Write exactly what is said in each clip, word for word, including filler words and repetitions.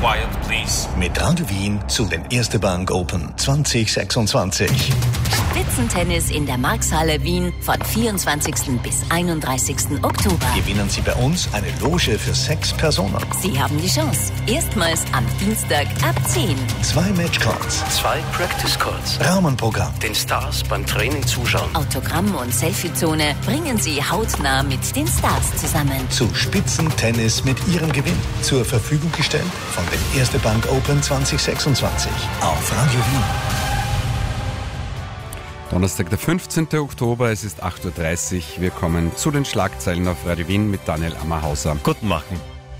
Quiet, please. Mit Radio Wien zu den Erste Bank Open zwanzig sechsundzwanzig. Spitzentennis in der Markshalle Wien von vierundzwanzigsten bis einunddreißigsten Oktober. Gewinnen Sie bei uns eine Loge für sechs Personen. Sie haben die Chance. Erstmals am Dienstag ab zehn. Zwei Matchcards. Zwei Practice Cards. Rahmenprogramm. Den Stars beim Training zuschauen. Autogramm- und Selfiezone bringen Sie hautnah mit den Stars zusammen. Zu Spitzentennis mit Ihrem Gewinn. Zur Verfügung gestellt von den Erste Bank Open zwanzig sechsundzwanzig. Auf Radio Wien. Donnerstag, der fünfzehnten Oktober, es ist acht Uhr dreißig. Wir kommen zu den Schlagzeilen auf Radio Wien mit Daniel Ammerhauser. Guten Morgen.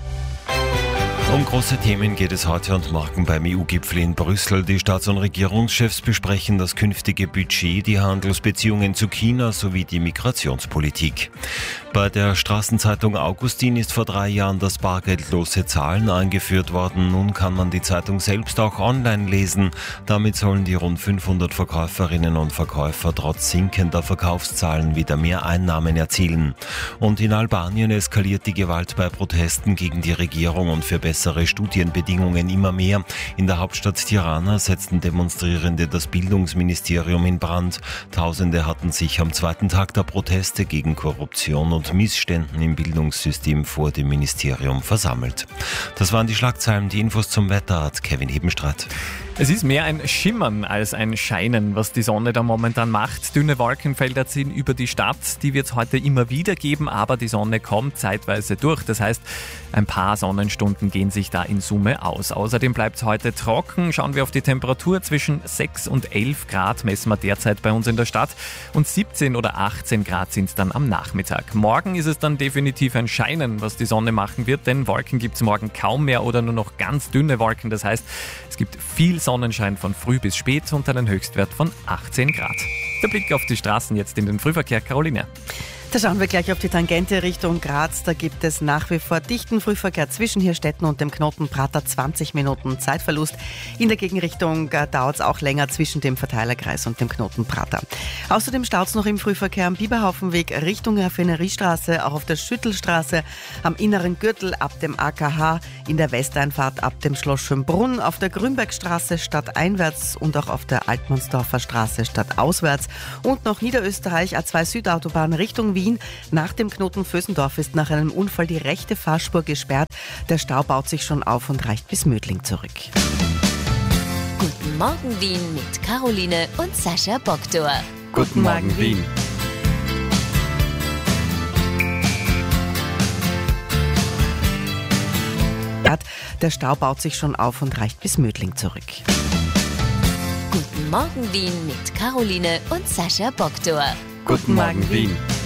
Um große Themen geht es heute und morgen beim E U-Gipfel in Brüssel. Die Staats- und Regierungschefs besprechen das künftige Budget, die Handelsbeziehungen zu China sowie die Migrationspolitik. Bei der Straßenzeitung Augustin ist vor drei Jahren das bargeldlose Zahlen eingeführt worden. Nun kann man die Zeitung selbst auch online lesen. Damit sollen die rund fünfhundert Verkäuferinnen und Verkäufer trotz sinkender Verkaufszahlen wieder mehr Einnahmen erzielen. Und in Albanien eskaliert die Gewalt bei Protesten gegen die Regierung und für bessere Studienbedingungen immer mehr. In der Hauptstadt Tirana setzten Demonstrierende das Bildungsministerium in Brand. Tausende hatten sich am zweiten Tag der Proteste gegen Korruption und Missständen im Bildungssystem vor dem Ministerium versammelt. Das waren die Schlagzeilen. Die Infos zum Wetter hat Kevin Hebenstradt. Es ist mehr ein Schimmern als ein Scheinen, was die Sonne da momentan macht. Dünne Wolkenfelder ziehen über die Stadt, die wird es heute immer wieder geben, aber die Sonne kommt zeitweise durch. Das heißt, ein paar Sonnenstunden gehen sich da in Summe aus. Außerdem bleibt es heute trocken. Schauen wir auf die Temperatur. Zwischen sechs und elf Grad messen wir derzeit bei uns in der Stadt und siebzehn oder achtzehn Grad sind es dann am Nachmittag. Morgen ist es dann definitiv ein Scheinen, was die Sonne machen wird, denn Wolken gibt es morgen kaum mehr oder nur noch ganz dünne Wolken. Das heißt, es gibt viel Sonnenschein von früh bis spät und einen Höchstwert von achtzehn Grad. Der Blick auf die Straßen jetzt in den Frühverkehr, Caroline. Da schauen wir gleich auf die Tangente Richtung Graz. Da gibt es nach wie vor dichten Frühverkehr zwischen Hirstetten und dem Knoten Prater. zwanzig Minuten Zeitverlust. In der Gegenrichtung äh, dauert es auch länger zwischen dem Verteilerkreis und dem Knoten Prater. Außerdem staut es noch im Frühverkehr am Biberhaufenweg Richtung Raffineriestraße, auch auf der Schüttelstraße, am inneren Gürtel ab dem A K H, in der Westeinfahrt ab dem Schloss Schönbrunn, auf der Grünbergstraße stadteinwärts und auch auf der Altmannsdorfer Straße stadtauswärts und noch Niederösterreich A zwei Südautobahn Richtung Wien. Nach dem Knoten Vösendorf ist nach einem Unfall die rechte Fahrspur gesperrt. Der Stau baut sich schon auf und reicht bis Mödling zurück. Guten Morgen Wien mit Caroline und Sascha Boktor. Guten Morgen Wien. Der Stau baut sich schon auf und reicht bis Mödling zurück. Guten Morgen Wien mit Caroline und Sascha Boktor. Guten Morgen Wien.